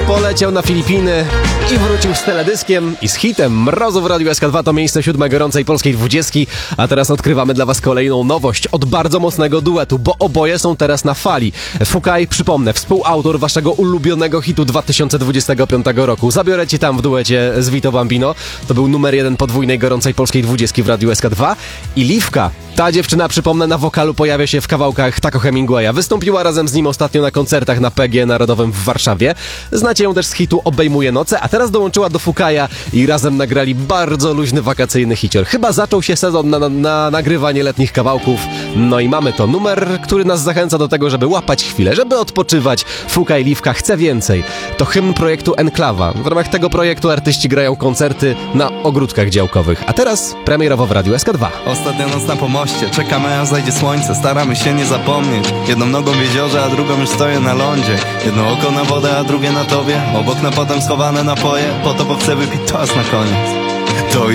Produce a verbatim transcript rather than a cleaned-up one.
poleciał na Filipiny i wrócił z teledyskiem i z hitem Mrozu w Radiu S K dwa. To miejsce siódme gorącej polskiej dwudziestki, a teraz odkrywamy dla was kolejną nowość od bardzo mocnego duetu, bo oboje są teraz na fali. Fukaj, przypomnę, współautor waszego ulubionego hitu dwa tysiące dwudziestego piątego roku. Zabiorę cię tam w duecie z Vito Bambino. To był numer jeden podwójnej gorącej polskiej dwudziestki w Radiu S K dwa. I Liwka, ta dziewczyna, przypomnę, na wokalu pojawia się w kawałkach Taco Hemingwaya. Wystąpiła razem z nim ostatnio na koncertach na P G Narodowym w Warszawie. Znacie ją też z hitu Obejmuje noce, a teraz dołączyła do Fukaja i razem nagrali bardzo luźny wakacyjny hicior. Chyba zaczął się sezon na, na, na nagrywanie letnich kawałków. No i mamy to numer, który nas zachęca do tego, żeby łapać chwilę, żeby odpoczywać. Fukaj, Liwka, chce więcej. To hymn projektu Enklawa. W ramach tego projektu artyści grają koncerty na ogródkach działkowych. A teraz premierowo w Radiu S K dwa. Ostatnia noc na pomoście, czekamy aż zajdzie słońce. Staramy się nie zapomnieć. Jedną nogą w jeziorze, a drugą już stoję na lądzie. Jedno oko na wodę, a drugie na tobie. Obok na potem schowane napoje. Po to, bo chcę wypić czas na koniec. To